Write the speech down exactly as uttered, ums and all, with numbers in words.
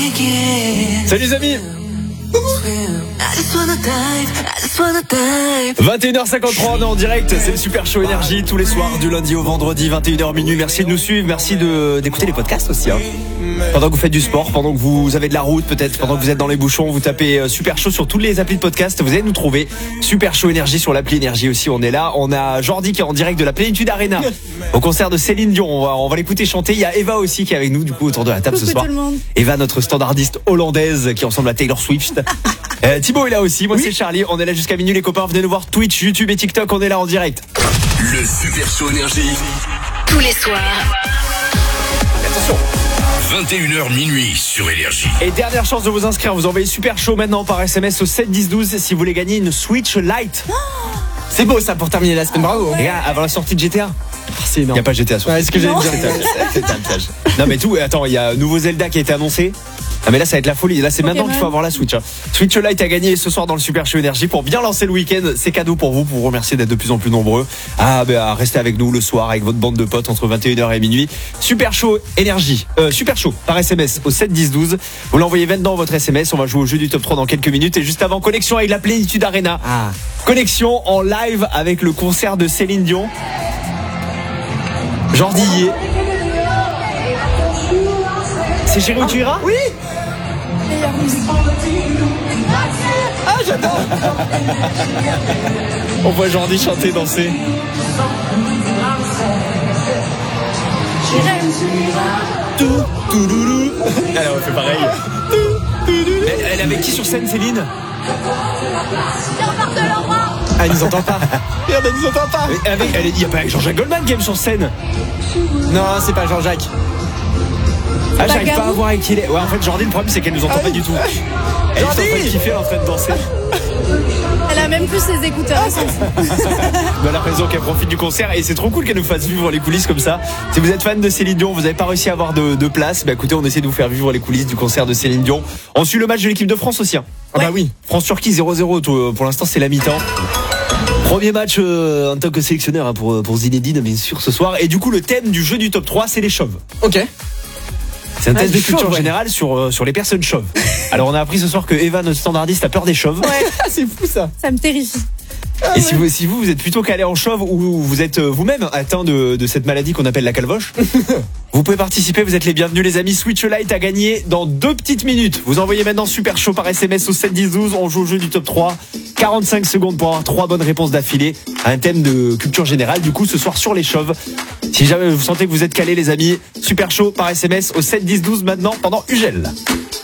Salut les amis. vingt et une heures cinquante-trois, on est en direct, c'est le Super Show Énergie tous les soirs du lundi au vendredi, vingt et une heures minuit. Merci de nous suivre, merci de, d'écouter les podcasts aussi hein. Pendant que vous faites du sport, pendant que vous avez de la route peut-être, pendant que vous êtes dans les bouchons, vous tapez Super Show sur toutes les applis de podcast, vous allez nous trouver. Super Show Énergie sur l'appli Énergie aussi, on est là. On a Jordi qui est en direct de la Plénitude Arena au concert de Céline Dion, on va, on va l'écouter chanter. Il y a Eva aussi qui est avec nous du coup autour de la table. Coucou ce soir Eva, notre standardiste hollandaise qui ressemble à Taylor Swift. euh, Thibaut est là aussi, moi oui. C'est Charlie, on est là jusqu'à minuit les copains, venez nous voir Twitch, YouTube et TikTok, on est là en direct. Le Super Show Énergie tous les soirs. Attention, vingt et une heures minuit sur Énergie. Et dernière chance de vous inscrire, vous envoyez Super Show maintenant par S M S au sept dix douze si vous voulez gagner une Switch Lite. Oh, c'est beau ça pour terminer la semaine, bravo. Ouais. Les gars, avant la sortie de G T A. Oh, c'est énorme. Il n'y a pas G T A sur. Ouais, ce que j'allais dire, c'est un piège. Non mais tout, attends, il y a un nouveau Zelda qui a été annoncé. Ah mais là ça va être la folie, là c'est Pokémon. Maintenant qu'il faut avoir la Switch hein. Switch Lite à gagner ce soir dans le Super Show Énergie. Pour bien lancer le week-end, c'est cadeau pour vous, pour vous remercier d'être de plus en plus nombreux à, bah, à rester avec nous le soir avec votre bande de potes entre vingt et une heures et minuit. Super Show Énergie, euh, Super Show par S M S au sept dix douze. Vous l'envoyez maintenant votre S M S, on va jouer au jeu du top trois dans quelques minutes. Et juste avant, connexion avec la Plénitude Arena. Ah. Connexion en live avec le concert de Céline Dion. Jordi y est. C'est Chérie où tu iras? Oui. Ah j'adore. On voit Jordi chanter, danser. Tout, tout, doudou. Allez, on fait pareil. Elle, elle est avec qui sur scène, Céline? Ah, elle nous entend pas. Merde, elle nous entend pas. Avec, elle, il y a pas Jean-Jacques Goldman qui aime sur scène. Non, c'est pas Jean-Jacques. Ah, j'arrive pas à voir avec qui il est. Ouais, en fait, Jordi, le problème, c'est qu'elle nous entend ah, pas du tout. Elle est en train de kiffer, elle est en train de danser. Elle a même plus ses écouteurs. Elle a raison qu'elle profite du concert et c'est trop cool qu'elle nous fasse vivre les coulisses comme ça. Si vous êtes fan de Céline Dion, vous n'avez pas réussi à avoir de, de place, bah écoutez, on essaie de vous faire vivre les coulisses du concert de Céline Dion. On suit le match de l'équipe de France aussi. Hein. Ah bah oui. France-Turquie zéro zéro, pour l'instant c'est la mi-temps. Premier match euh, en tant que sélectionneur hein, pour, pour Zinedine bien sûr ce soir. Et du coup le thème du jeu du top trois c'est les chauves. Ok. C'est un ah, test de culture chauve, ouais. générale sur, euh, sur les personnes chauves. Alors on a appris ce soir que Eva, notre standardiste, a peur des chauves. Ouais. C'est fou ça. Ça me terrifie. Ah, et ouais. si, vous, si vous, vous êtes plutôt calé en chauve ou vous êtes vous-même atteint de, de cette maladie qu'on appelle la calvoche, vous pouvez participer, vous êtes les bienvenus les amis. Switch Lite à gagner dans deux petites minutes. Vous envoyez maintenant Super Show par S M S au sept dix douze, on joue au jeu du top trois. quarante-cinq secondes pour avoir trois bonnes réponses d'affilée à un thème de culture générale, du coup ce soir sur les chauves. Si jamais vous sentez que vous êtes calés les amis, Super Show par S M S au sept dix douze maintenant pendant U G L.